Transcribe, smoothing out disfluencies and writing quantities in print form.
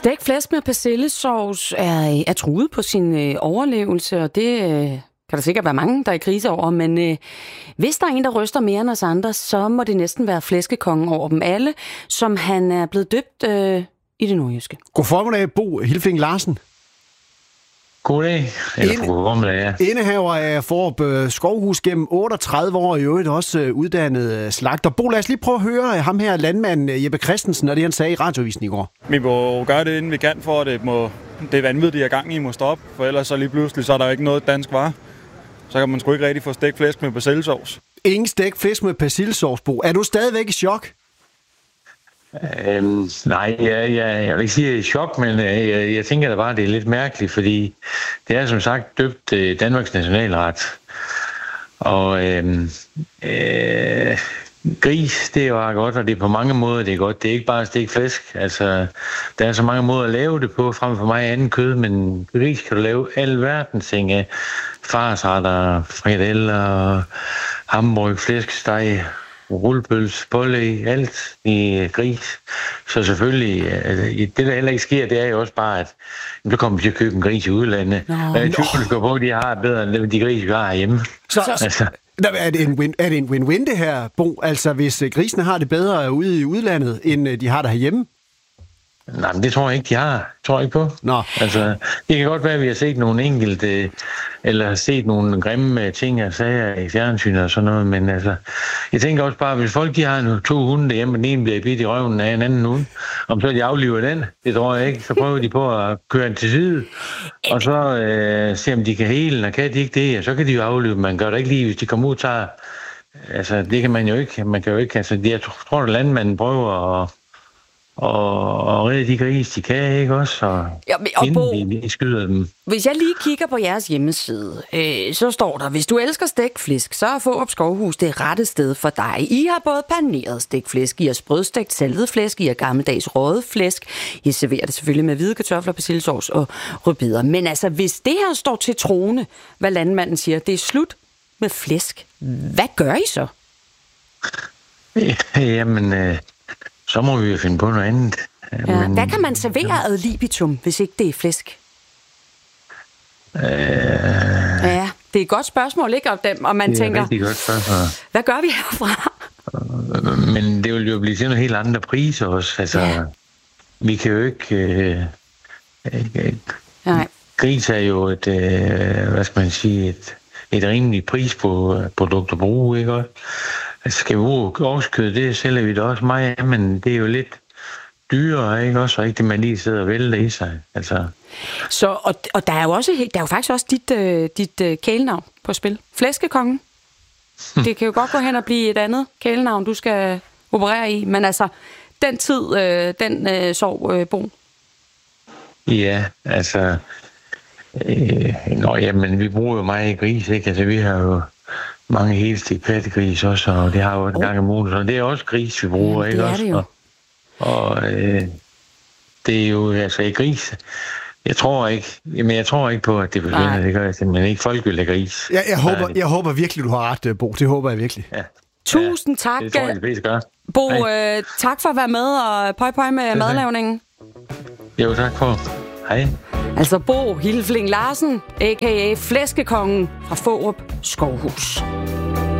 Stegt flæsk med persillesauce er truet på sin overlevelse, og det kan der sikkert være mange, der er i krise over. Men hvis der er en, der ryster mere end os andre, så må det næsten være flæskekongen over dem alle, som han er blevet døbt i det nordjyske. God formiddag, Bo Hilfing Larsen. Goddag. Indehaver af Fårup Skovhus gennem 38 år, i øvrigt også uddannet slagter. Bo, lad os lige prøve at høre ham her, landmanden Jeppe Christensen, og det han sagde i radiovisen i går. Vi må gøre det, inden vi kan, for at det vanvid, de er gang i, må stoppe. For ellers så lige pludselig, så er der jo ikke noget dansk varer. Så kan man sgu ikke rigtig få stegt flæsk med persillesauce. Ingen stegt flæsk med persillesauce, Bo. Er du stadigvæk i chok? Nej, jeg vil ikke sige, at jeg er i chok, men jeg tænker da bare, at det er lidt mærkeligt, fordi det er som sagt døbt Danmarks nationalret. Og gris, det er jo godt, og det er på mange måder, det er godt. Det er ikke bare stegt flæsk. Altså, der er så mange måder at lave det på, frem for mig anden kød, men gris kan du lave alverdens ting af. Farsretter, frikadeller, hamburg, flæskesteg, rullepølse, pålæg, alt i gris. Så selvfølgelig, det der heller ikke sker, det er jo også bare, at så kommer vi til at købe en gris i udlandet. Jeg tvivler på, at de har bedre end de gris, vi har herhjemme. Er det en win-win det her, Bo? Altså hvis grisene har det bedre ude i udlandet, end de har der herhjemme? Nej, men det tror jeg ikke, de har. Det tror jeg ikke på. Nå. Altså, det kan godt være, at vi har set nogle enkelte, eller har set nogle grimme ting og sager i fjernsynet og sådan noget, men altså, jeg tænker også bare, hvis folk de har 2 hunde derhjemme, og den ene bliver bidt i røven af en anden hund, om så de afliver den, det tror jeg ikke, så prøver de på at køre den til side, og så se om de kan hele, og kan de ikke det, og så kan de jo aflive dem. Man gør det ikke lige, hvis de kommer ud og tager, altså det kan man jo ikke, altså jeg tror, at landmanden prøver at og redde de gris, de kan, ikke også? Og Bo, de skyder dem. Hvis jeg lige kigger på jeres hjemmeside, så står der, hvis du elsker stegt flæsk, så er Fårup Skovhus det rette sted for dig. I har både paneret stegt flæsk, I har sprødstegt saltet flæsk, I har gammeldags røget flæsk. I serverer det selvfølgelig med hvide kartofler, persillesauce og rødbeder. Men altså, hvis det her står til troende, hvad landmanden siger, det er slut med flæsk, hvad gør I så? Jamen, så må vi jo finde på noget andet. Ja. Men hvad kan man servere ad libitum, hvis ikke det er flæsk? Ja, det er et godt spørgsmål, ikke? Og man tænker, rigtig godt spørgsmål. Hvad gør vi herfra? Men det vil jo blive til nogle helt andre priser også. Altså, vi kan jo ikke... Gris er jo et, hvad skal man sige, et rimeligt pris på produkt at bruge, ikke også? Altså, skal vi bruge årskød, det sælger vi da også meget af, men det er jo lidt dyrere, ikke også? Og ikke det, man lige sidder og vælter i sig, altså. Så, og der er jo også, der er jo faktisk også dit kælenavn på spil. Flæskekongen. Det kan jo godt gå hen og blive et andet kælenavn, du skal operere i, men altså, den tid, den sov Bo. Ja, altså, men vi bruger jo meget gris, ikke? Altså, vi har jo mange helstegt pattegris også, og det har jo en gang om ugen, så det er også gris, vi bruger, ikke også? Det er det jo. Og det er jo, altså, i gris, jeg tror ikke på, at det forsvinder, det gør jeg simpelthen ikke. Folk vil have gris. Ja, jeg håber virkelig, du har ret, Bo. Det håber jeg virkelig. Ja. Tusind tak. Det tror jeg, det fleste gør. Bo, tak for at være med, og pøj med madlavningen. Jo, tak for. Hej. Altså Bo Hilfing Larsen, a.k.a. Flæskekongen fra Fårup Skovhus.